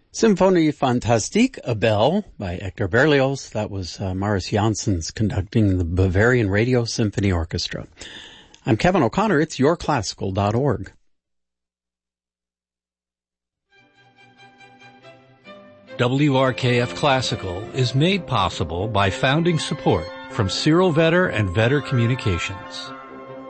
Symphonie Fantastique, A Bell by Hector Berlioz. That was Maris Janssens conducting the Bavarian Radio Symphony Orchestra. I'm Kevin O'Connor. It's yourclassical.org. WRKF Classical is made possible by founding support from Cyril Vetter and Vetter Communications.